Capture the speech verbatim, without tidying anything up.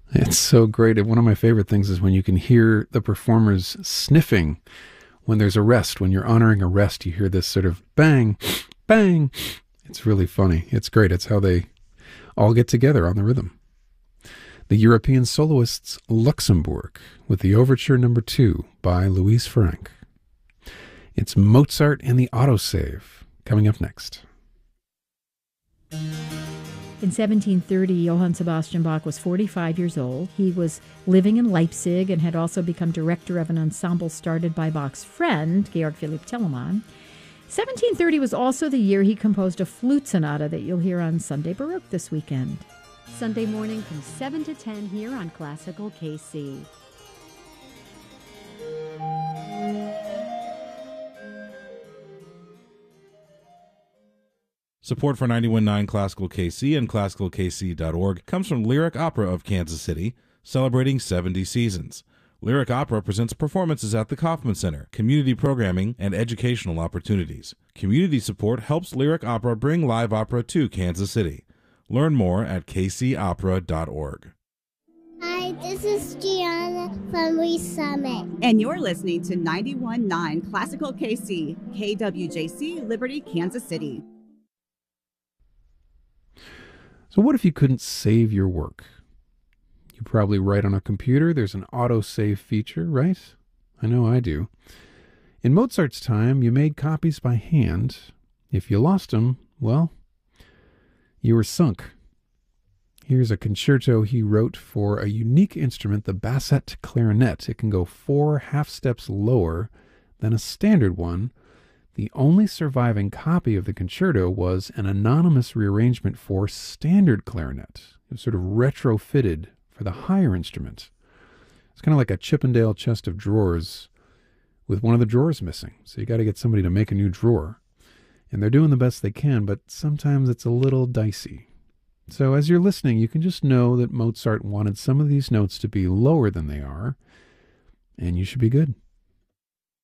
It's so great. One of my favorite things is when you can hear the performers sniffing when there's a rest. When you're honoring a rest, you hear this sort of bang, bang. It's really funny. It's great. It's how they all get together on the rhythm. The European soloists Luxembourg with the Overture Number Two by Louise Franck. It's Mozart and the Autosave coming up next. In seventeen thirty, Johann Sebastian Bach was forty-five years old. He was living in Leipzig and had also become director of an ensemble started by Bach's friend, Georg Philipp Telemann. seventeen thirty was also the year he composed a flute sonata that you'll hear on Sunday Baroque this weekend. Sunday morning from seven to ten here on Classical K C. Support for ninety-one point nine Classical K C and classical k c dot org comes from Lyric Opera of Kansas City, celebrating seventy seasons. Lyric Opera presents performances at the Kauffman Center, community programming, and educational opportunities. Community support helps Lyric Opera bring live opera to Kansas City. Learn more at k c opera dot org. Hi, this is Gianna from Reese Summit. And you're listening to ninety-one point nine Classical K C, K W J C, Liberty, Kansas City. So what if you couldn't save your work? You probably write on a computer. There's an autosave feature, right? I know I do. In Mozart's time, you made copies by hand. If you lost them, well, you were sunk. Here's a concerto he wrote for a unique instrument, the bassette clarinet. It can go four half steps lower than a standard one. The only surviving copy of the concerto was an anonymous rearrangement for standard clarinet. It was sort of retrofitted for the higher instrument. It's kind of like a Chippendale chest of drawers with one of the drawers missing. So you got to get somebody to make a new drawer. And they're doing the best they can, but sometimes it's a little dicey. So as you're listening, you can just know that Mozart wanted some of these notes to be lower than they are, and you should be good.